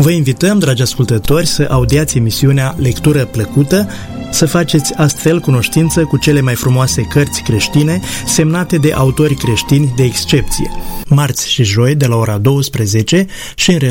Vă invităm, dragi ascultători, să audiați emisiunea Lectură Plăcută, să faceți astfel cunoștință cu cele mai frumoase cărți creștine semnate de autori creștini de excepție. Marți și joi de la ora 12 și în